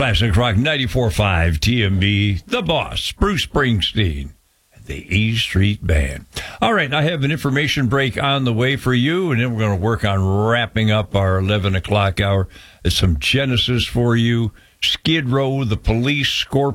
Classic Rock 94.5 TMB, The Boss, Bruce Springsteen, and the E Street Band. All right, I have an information break on the way for you, and then we're going to work on wrapping up our 11 o'clock hour. There's some Genesis for you, Skid Row, The Police, Scorpions.